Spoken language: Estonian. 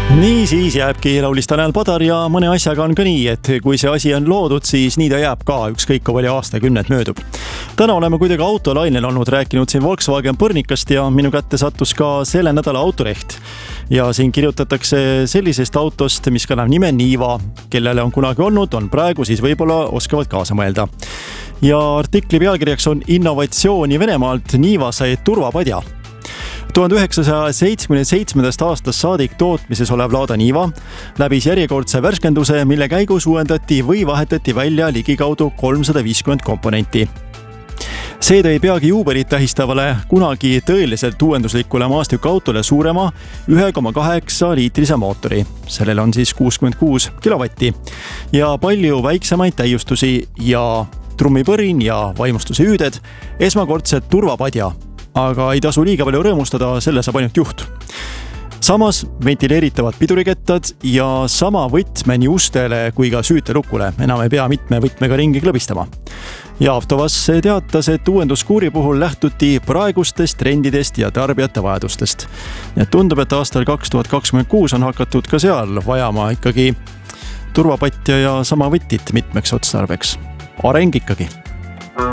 Niisiis jääbki laulis Tanel Padar ja mõne asjaga on ka nii, et kui see asi on loodud, siis nii ta jääb ka, ükskõik kui palju aastakümned möödub. Täna oleme kuidagi autolainel olnud rääkinud siin Volkswagen Põrnikast ja minu kätte sattus ka selle nädala autoreht. Ja siin kirjutatakse sellisest autost, mis kannab nime Niva, kellele on kunagi olnud, on praegu, siis võib-olla oskavad kaasa mõelda. Ja artikli pealkirjaks on innovatsiooni Venemaalt, Niva sai turvapadja. 1977. aastast saadik tootmises olev Lada Niva läbis järjekordse värskenduse, mille käigus uuendati või vahetati välja ligikaudu 350 komponenti. See tõi peagi juubelit tähistavale kunagi tõeliselt uuenduslikule maastikuautole suurema 1,8 liitrise mootori. Sellel on siis 66 kilovatti ja palju väiksemaid täiustusi ja trummipõrin ja vaimustuse hüüded, esmakordset turvapadja. Aga ei tasu liiga palju rõõmustada, selle saab ainult juht. Samas ventileeritavad pidurikettad ja sama võtme nii ustele kui ka süütelukule. Enam ei pea mitme võtmega ringi klõbistama. Ja Avtovas teatas, et uuenduskuuri puhul lähtuti praegustest trendidest ja tarbijate vajadustest. Tundub, et aastal 2026 on hakatud ka seal vajama ikkagi turvapatja ja sama võtit mitmeks otstarbeks. Areng ikkagi.